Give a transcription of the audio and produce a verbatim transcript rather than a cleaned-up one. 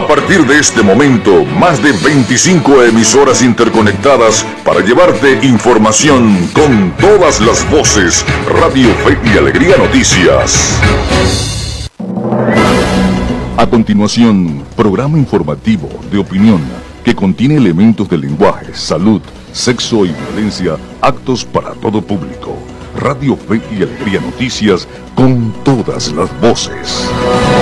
A partir de este momento, más de veinticinco emisoras interconectadas para llevarte información con todas las voces. Radio Fe y Alegría Noticias. A continuación, programa informativo de opinión que contiene elementos de lenguaje, salud, sexo y violencia, actos para todo público. Radio Fe y Alegría Noticias con todas las voces.